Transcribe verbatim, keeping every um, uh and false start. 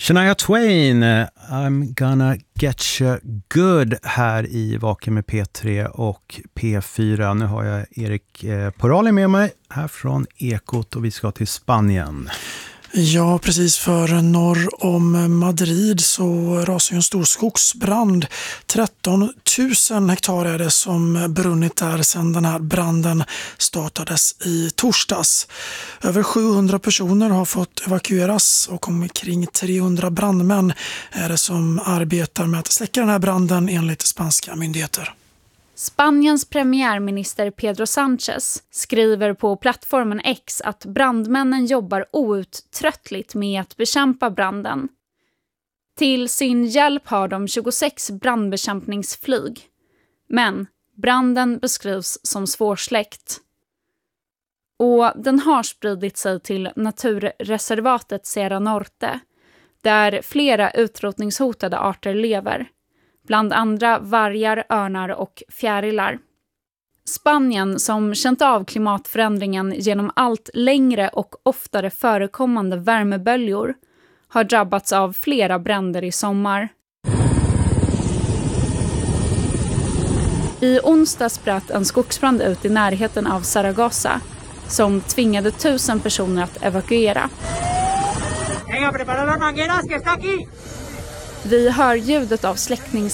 Shania Twain, I'm gonna get you good här i Vaken med P tre och P fyra. Nu har jag Erik Porali med mig här från Ekot och vi ska till Spanien. Ja, precis, för norr om Madrid så rasar en stor skogsbrand. tretton tusen hektar är det som brunnit där sedan den här branden startades i torsdags. Över sjuhundra personer har fått evakueras och omkring trehundra brandmän är det som arbetar med att släcka den här branden enligt spanska myndigheter. Spaniens premiärminister Pedro Sánchez skriver på plattformen X att brandmännen jobbar outtröttligt med att bekämpa branden. Till sin hjälp har de tjugosex brandbekämpningsflyg. Men branden beskrivs som svårsläckt. Och den har spridit sig till naturreservatet Sierra Norte, där flera utrotningshotade arter lever. Bland andra vargar, örnar och fjärilar. Spanien, som känt av klimatförändringen genom allt längre och oftare förekommande värmeböljor, har drabbats av flera bränder i sommar. I onsdags bröt en skogsbrand ut i närheten av Zaragoza, som tvingade tusen personer att evakuera. Vi hör ljudet av släcknings